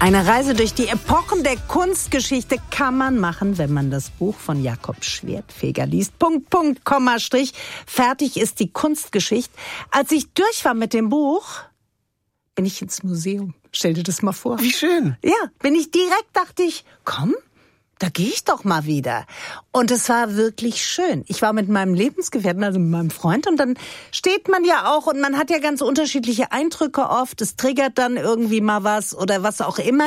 Eine Reise durch die Epochen der Kunstgeschichte kann man machen, wenn man das Buch von Jakob Schwertfeger liest. Punkt, Punkt, Komma, Strich. Fertig ist die Kunstgeschichte. Als ich durch war mit dem Buch, bin ich ins Museum. Stell dir das mal vor. Wie schön. Ja, dachte ich, komm, da gehe ich doch mal wieder. Und es war wirklich schön. Ich war mit meinem Lebensgefährten, also mit meinem Freund, und dann steht man ja auch und man hat ja ganz unterschiedliche Eindrücke oft. Es triggert dann irgendwie mal was oder was auch immer.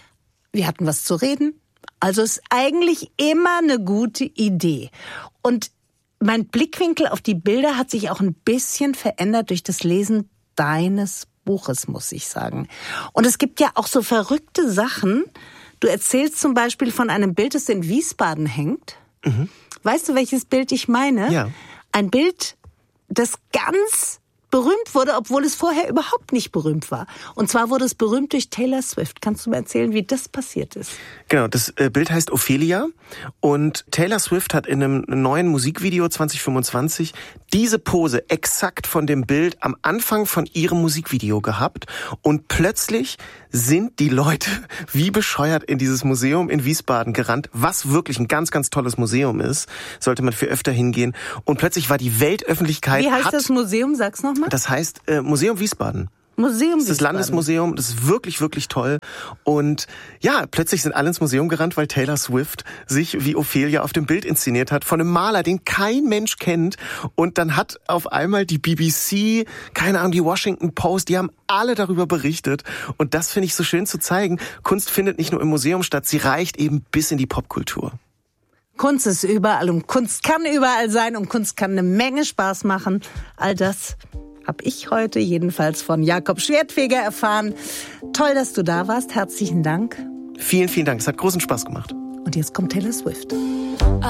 Wir hatten was zu reden. Also ist eigentlich immer eine gute Idee. Und mein Blickwinkel auf die Bilder hat sich auch ein bisschen verändert durch das Lesen deines Buches, muss ich sagen. Und es gibt ja auch so verrückte Sachen. Du erzählst zum Beispiel von einem Bild, das in Wiesbaden hängt. Mhm. Weißt du, welches Bild ich meine? Ja. Ein Bild, das ganz berühmt wurde, obwohl es vorher überhaupt nicht berühmt war. Und zwar wurde es berühmt durch Taylor Swift. Kannst du mir erzählen, wie das passiert ist? Genau, das Bild heißt Ophelia und Taylor Swift hat in einem neuen Musikvideo 2025 diese Pose exakt von dem Bild am Anfang von ihrem Musikvideo gehabt und plötzlich sind die Leute wie bescheuert in dieses Museum in Wiesbaden gerannt, was wirklich ein ganz, ganz tolles Museum ist, sollte man für öfter hingehen und plötzlich war die Weltöffentlichkeit... Wie heißt das Museum? Sag's nochmal. Das heißt Museum Wiesbaden. Museum das ist das Landesmuseum, das ist wirklich, wirklich toll. Und ja, plötzlich sind alle ins Museum gerannt, weil Taylor Swift sich wie Ophelia auf dem Bild inszeniert hat, von einem Maler, den kein Mensch kennt. Und dann hat auf einmal die BBC, keine Ahnung, die Washington Post, die haben alle darüber berichtet. Und das finde ich so schön zu zeigen. Kunst findet nicht nur im Museum statt, sie reicht eben bis in die Popkultur. Kunst ist überall und Kunst kann überall sein und Kunst kann eine Menge Spaß machen. All das habe ich heute jedenfalls von Jakob Schwertfeger erfahren. Toll, dass du da warst. Herzlichen Dank. Vielen, vielen Dank. Es hat großen Spaß gemacht. Und jetzt kommt Taylor Swift.